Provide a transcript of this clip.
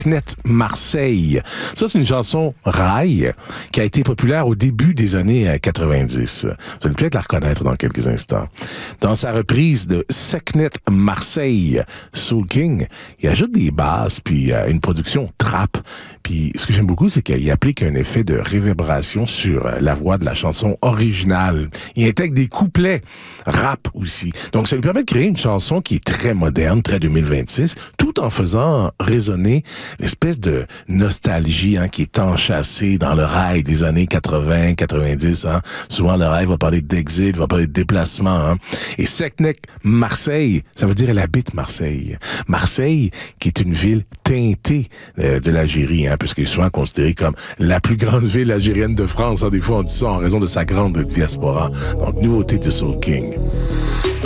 Sekhnet Marseille. Ça, c'est une chanson rail qui a été populaire au début des années 90. Vous allez peut-être la reconnaître dans quelques instants. Dans sa reprise de Sekhnet Marseille, Soul King, il ajoute des basses puis une production trap. Puis ce que j'aime beaucoup, c'est qu'il applique un effet de réverbération sur la voix de la chanson originale. Il intègre des couplets rap aussi. Donc ça lui permet de créer une chanson qui est très moderne, très 2026, tout en faisant résonner l'espèce de nostalgie qui est enchâssée dans le rail des années 80, 90. Souvent le rail va parler d'exil, va parler de déplacement. Et Sekhnet Marseille, ça veut dire elle habite Marseille. Marseille, qui est une ville teintée de l'Algérie, puisqu'elle est souvent considérée comme la plus grande ville algérienne de France. Des fois, on dit ça en raison de sa grande diaspora. Donc, nouveauté de Soul King.